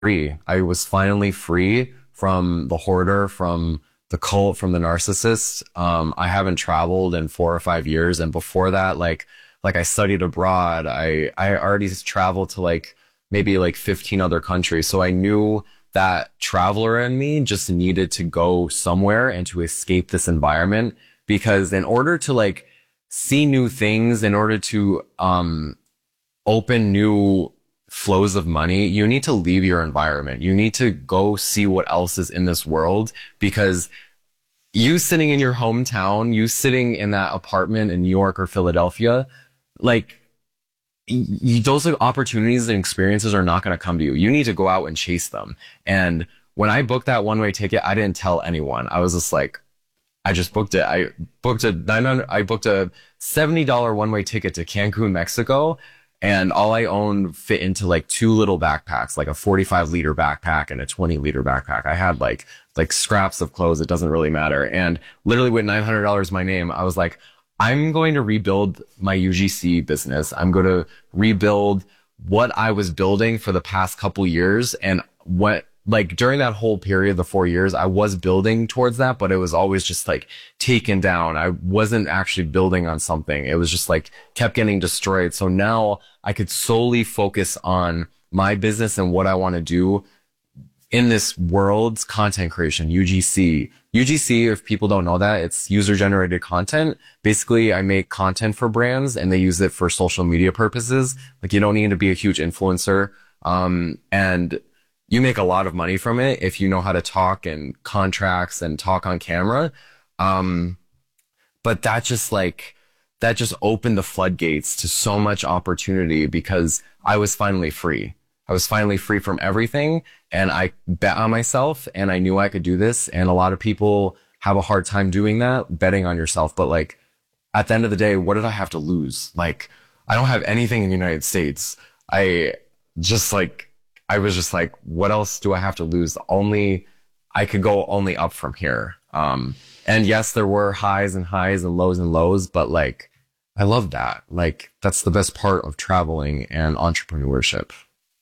free. I was finally free from the hoarder, from the cult, from the narcissist. I haven't traveled in 4 or 5 years. And before that, like I studied abroad. I already traveled to like maybe like 15 other countries. So I knew that traveler in me just needed to go somewhere and to escape this environment because in order to like see new things, in order to, open new flows of money, you need to leave your environment. You need to go see what else is in this world because you sitting in your hometown, you sitting in that apartment in New York or Philadelphia, like those opportunities and experiences are not going to come to you. You need to go out and chase them. And when I booked that one-way ticket, I didn't tell anyone. I was just like, I just booked it. I booked a $70 one-way ticket to Cancun, Mexico. And all I owned fit into like two little backpacks, like a 45-liter backpack and a 20-liter backpack. I had like scraps of clothes. It doesn't really matter. And literally with $900 my name, I was like, I'm going to rebuild my UGC business. I'm going to rebuild what I was building for the past couple years. And what, like during that whole period, the 4 years, I was building towards that, but it was always just like taken down. I wasn't actually building on something. It was just like kept getting destroyed. So now I could solely focus on my business and what I want to do in this world's content creation, UGC. UGC, if people don't know that, it's user generated content. Basically, I make content for brands and they use it for social media purposes. Like you don't need to be a huge influencer. And you make a lot of money from it if you know how to talk and contracts and talk on camera. But that just opened the floodgates to so much opportunity because I was finally free. I was finally free from everything and I bet on myself and I knew I could do this. And a lot of people have a hard time doing that, betting on yourself. But like at the end of the day, what did I have to lose? Like I don't have anything in the United States. I was just like, what else do I have to lose? I could go only up from here. And yes, there were highs and lows, but like, I love that. Like, that's the best part of traveling and entrepreneurship.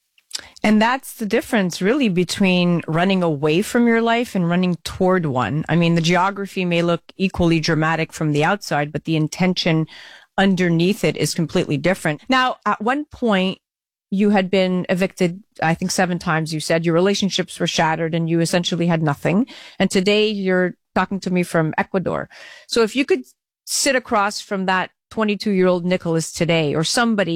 And that's the difference really between running away from your life and running toward one. I mean, the geography may look equally dramatic from the outside, but the intention underneath it is completely different. Now, at one point, you had been evicted, I think 7 times, you said. Your relationships were shattered and you essentially had nothing. And today you're talking to me from Ecuador. So if you could sit across from that 22-year-old Nicholas today or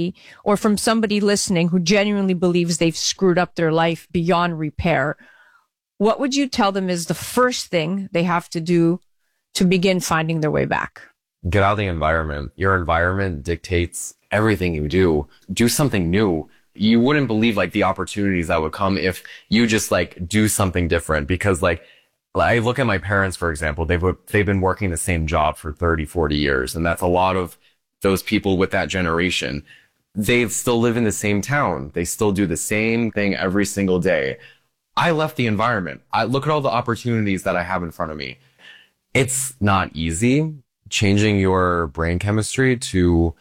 from somebody listening who genuinely believes they've screwed up their life beyond repair, what would you tell them is the first thing they have to do to begin finding their way back? Get out of the environment. Your environment dictates everything you do. Do something new. You wouldn't believe like the opportunities that would come if you just like do something different. Because like I look at my parents, for example, they've been working the same job for 30, 40 years. And that's a lot of those people with that generation. They still live in the same town. They still do the same thing every single day. I left the environment. I look at all the opportunities that I have in front of me. It's not easy changing your brain chemistry to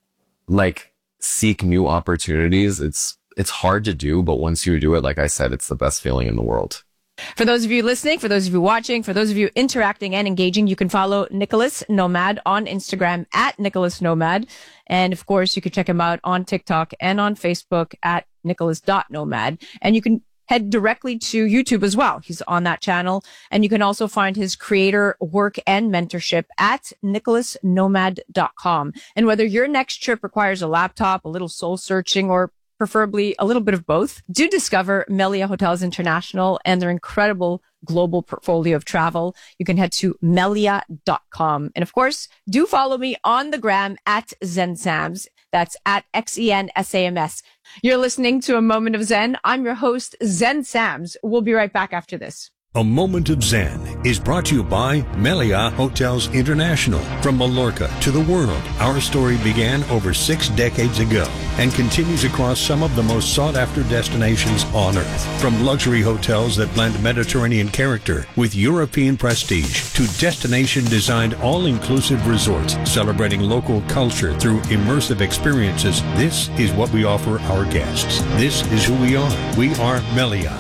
like seek new opportunities. It's hard to do, but once you do it, like I said, it's the best feeling in the world. For those of you listening, for those of you watching, for those of you interacting and engaging, you can follow Nicholas Nomad on Instagram at Nicholas Nomad. And of course, you can check him out on TikTok and on Facebook at Nicholas.nomad. And you can head directly to YouTube as well. He's on that channel. And you can also find his creator work and mentorship at nicholasnomad.com. And whether your next trip requires a laptop, a little soul searching, or preferably a little bit of both, do discover Melia Hotels International and their incredible global portfolio of travel. You can head to melia.com. And of course, do follow me on the gram at ZenSams. That's at XENSAMS. You're listening to A Moment of Zen. I'm your host, Zen Sams. We'll be right back after this. A Moment of Zen is brought to you by Melia Hotels International. From Mallorca to the world, our story began over 6 decades ago and continues across some of the most sought-after destinations on Earth. From luxury hotels that blend Mediterranean character with European prestige to destination-designed all-inclusive resorts celebrating local culture through immersive experiences, this is what we offer our guests. This is who we are. We are Melia.